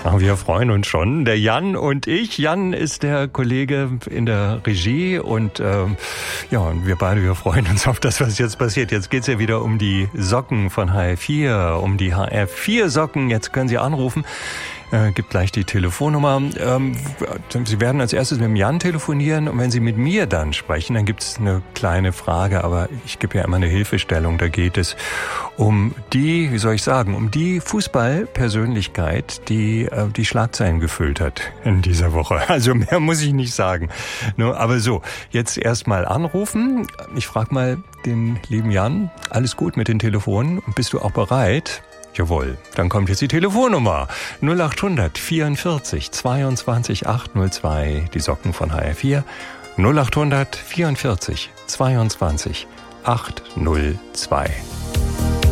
Wir freuen uns schon. Der Jan und ich. Jan ist der Kollege in der Regie und und wir beide, wir freuen uns auf das, was jetzt passiert. Jetzt geht's ja wieder um die Socken von HR4, um die HR4 Socken. Jetzt können Sie anrufen. Gibt gleich die Telefonnummer. Sie werden als erstes mit dem Jan telefonieren und wenn Sie mit mir dann sprechen, dann gibt es eine kleine Frage, aber ich gebe ja immer eine Hilfestellung. Da geht es um die, um die Fußballpersönlichkeit, die die Schlagzeilen gefüllt hat in dieser Woche. Also mehr muss ich nicht sagen. Aber so, jetzt erstmal anrufen. Ich frage mal den lieben Jan, alles gut mit den Telefonen? Bist du auch bereit? Jawohl, dann kommt jetzt die Telefonnummer 0800 44 22 802, die Socken von HR4, 0800 44 22 802.